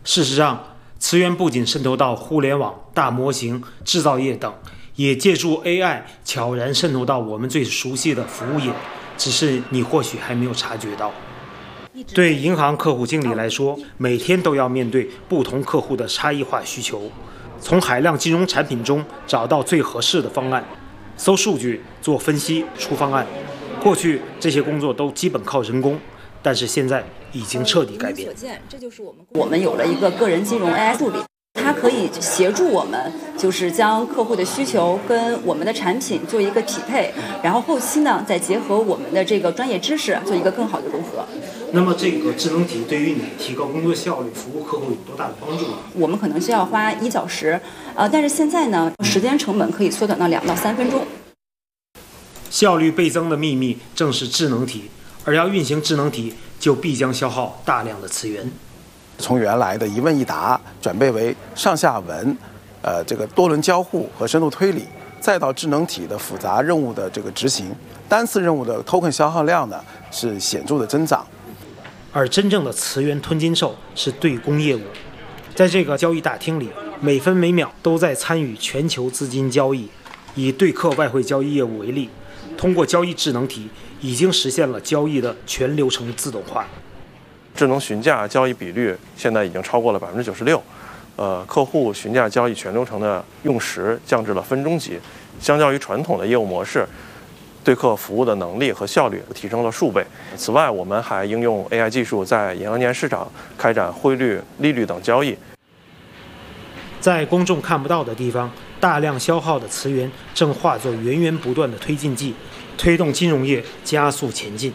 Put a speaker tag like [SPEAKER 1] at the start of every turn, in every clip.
[SPEAKER 1] 事实上，磁源不仅渗透到互联网、大模型、制造业等，也借助 AI 悄然渗透到我们最熟悉的服务业，只是你或许还没有察觉到。对银行客户经理来说，每天都要面对不同客户的差异化需求，从海量金融产品中找到最合适的方案，搜数据、做分析、出方案。过去这些工作都基本靠人工，但是现在已经彻底改变。
[SPEAKER 2] 这就是我们有了一个个人金融 AI 助理，它可以协助我们，就是将客户的需求跟我们的产品做一个匹配，然后后期呢再结合我们的这个专业知识做一个更好的融合。
[SPEAKER 1] 那么这个智能体对于你提高工作效率、服务客户有多大的帮助呢？
[SPEAKER 2] 我们可能需要花1小时，但是现在呢，时间成本可以缩短到2到3分钟。
[SPEAKER 1] 效率倍增的秘密正是智能体，而要运行智能体，就必将消耗大量的磁源。
[SPEAKER 3] 从原来的一问一答转变为上下文，这个多轮交互和深度推理，再到智能体的复杂任务的这个执行，单次任务的 token 消耗量呢是显著的增长。
[SPEAKER 1] 而真正的磁源吞金兽是对公业务，在这个交易大厅里，每分每秒都在参与全球资金交易。以对客外汇交易业务为例，通过交易智能体，已经实现了交易的全流程自动化。
[SPEAKER 4] 智能询价交易比率现在已经超过了96%，客户询价交易全流程的用时降至了分钟级，相较于传统的业务模式，对客服务的能力和效率提升了数倍。此外，我们还应用 AI 技术在银行间市场开展汇率、利率等交易。
[SPEAKER 1] 在公众看不到的地方，大量消耗的磁源正化作源源不断的推进剂，推动金融业加速前进。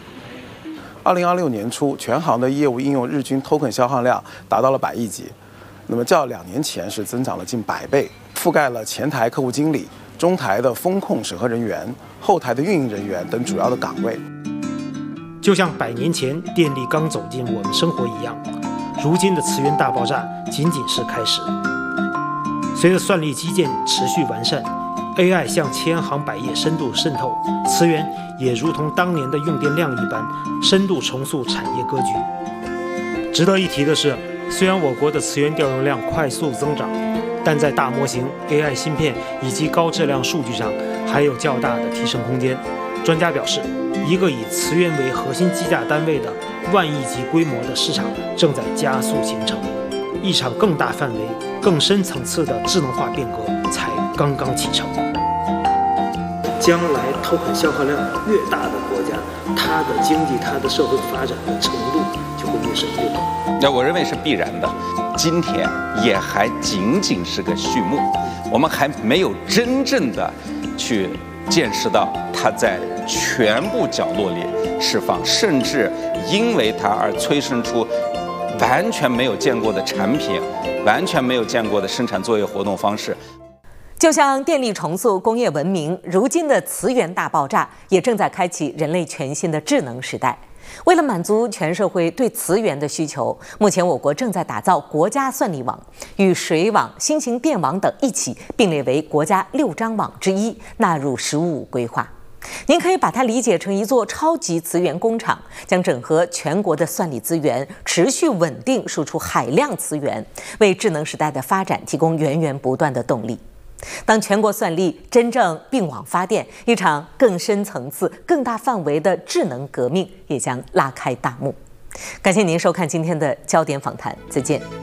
[SPEAKER 3] 2026年初，全行的业务应用日均 token 消耗量达到了100亿级，那么较2年前是增长了近100倍，覆盖了前台客户经理、中台的风控审核人员、后台的运营人员等主要的岗位。
[SPEAKER 1] 就像100年前电力刚走进我们生活一样，如今的磁源大爆炸仅仅是开始。随着算力基建持续完善， AI 向千行百业深度渗透，磁源也如同当年的用电量一般，深度重塑产业格局。值得一提的是，虽然我国的磁源调用量快速增长，但在大模型、AI 芯片以及高质量数据上还有较大的提升空间。专家表示，一个以磁源为核心计价单位的万亿级规模的市场正在加速形成，一场更大范围、更深层次的智能化变革才刚刚启程。将来token消耗量越大的国家，它的经济、它的社会发展的程度就会越升越高。
[SPEAKER 5] 那我认为是必然的。今天也还仅仅是个序幕，我们还没有真正的去见识到它在全部角落里释放，甚至因为它而催生出完全没有见过的产品，完全没有见过的生产作业活动方式。
[SPEAKER 6] 就像电力重塑工业文明，如今的磁源大爆炸也正在开启人类全新的智能时代。为了满足全社会对磁源的需求，目前我国正在打造国家算力网，与水网、新型电网等一起并列为国家6张网之一，纳入“十五五”规划。您可以把它理解成一座超级磁源工厂，将整合全国的算力资源，持续稳定输出海量磁源，为智能时代的发展提供源源不断的动力。当全国算力真正并网发电，一场更深层次、更大范围的智能革命也将拉开大幕。感谢您收看今天的焦点访谈，再见。